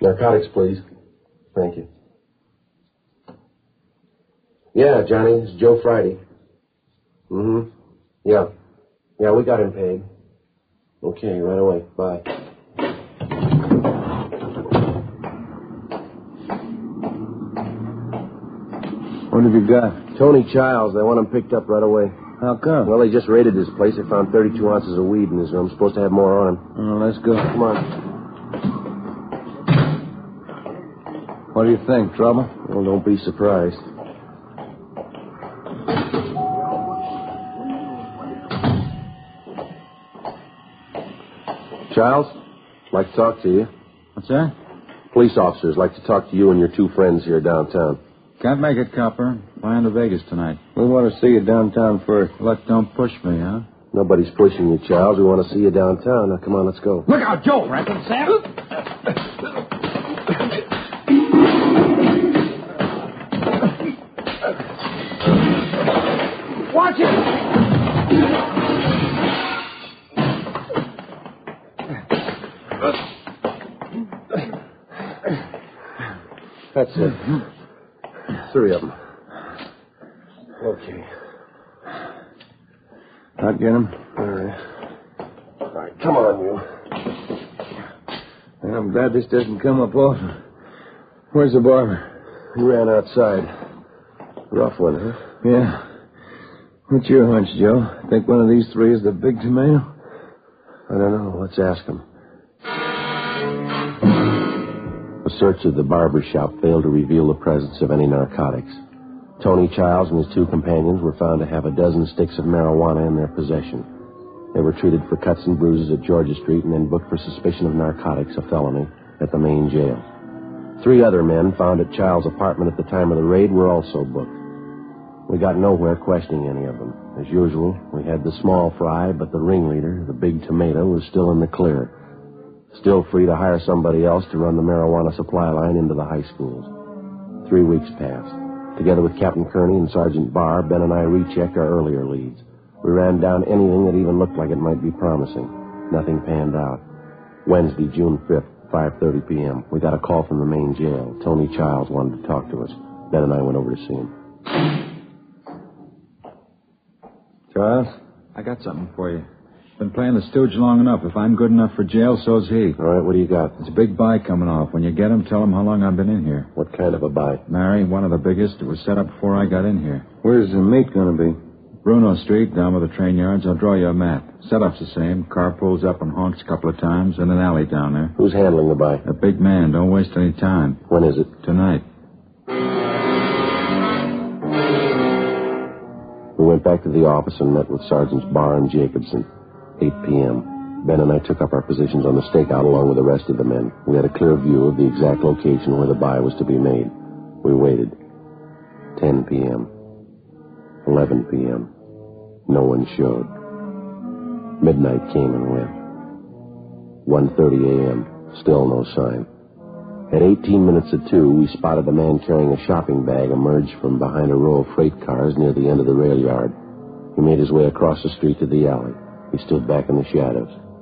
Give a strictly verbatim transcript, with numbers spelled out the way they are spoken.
Narcotics, please. Thank you. Yeah, Johnny, it's Joe Friday. Mm-hmm. Yeah. Yeah, we got him paid. Okay, right away. Bye. What have you got? Tony Childs. They want him picked up right away. How come? Well, they just raided this place. They found thirty-two ounces of weed in his room. Supposed to have more on him. Oh, let's go. Come on. What do you think? Trouble? Well, don't be surprised. Childs, like to talk to you. What's that? Police officers like to talk to you and your two friends here downtown. Can't make it, copper. Flying to Vegas tonight. We want to see you downtown first. Look, don't push me, huh? Nobody's pushing you, Childs. We want to see you downtown. Now, come on, let's go. Look out, Joe, Rankin Sam. Watch it! That's it. Three of them. Okay. I'll get him. All right. All right, come on, you. I'm glad this doesn't come up often. Where's the barber? He ran outside. Rough one, huh? Yeah. What's your hunch, Joe? Think one of these three is the big tomato? I don't know. Let's ask him. A search of the barber shop failed to reveal the presence of any narcotics. Tony Childs and his two companions were found to have a dozen sticks of marijuana in their possession. They were treated for cuts and bruises at Georgia Street and then booked for suspicion of narcotics, a felony, at the main jail. Three other men found at Childs' apartment at the time of the raid were also booked. We got nowhere questioning any of them. As usual, we had the small fry, but the ringleader, the big tomato, was still in the clear. Still free to hire somebody else to run the marijuana supply line into the high schools. Three weeks passed. Together with Captain Kearney and Sergeant Barr, Ben and I rechecked our earlier leads. We ran down anything that even looked like it might be promising. Nothing panned out. Wednesday, June fifth, five thirty p.m. We got a call from the main jail. Tony Childs wanted to talk to us. Ben and I went over to see him. Charles? I got something for you. Been playing the stooge long enough. If I'm good enough for jail, so's he. All right, what do you got? There's a big buy coming off. When you get him, tell him how long I've been in here. What kind of a buy? Mary, one of the biggest. It was set up before I got in here. Where's the meat going to be? Bruno Street, down by the train yards. I'll draw you a map. Setup's the same. Car pulls up and honks a couple of times, and an alley down there. Who's handling the buy? A big man. Don't waste any time. When is it? Tonight. We went back to the office and met with Sergeants Barr and Jacobson. eight p.m. Ben and I took up our positions on the stakeout along with the rest of the men. We had a clear view of the exact location where the buy was to be made. We waited. ten p.m. eleven p.m. No one showed. Midnight came and went. one thirty a.m. Still no sign. At eighteen minutes of two, we spotted a man carrying a shopping bag emerge from behind a row of freight cars near the end of the rail yard. He made his way across the street to the alley. He stood back in the shadows.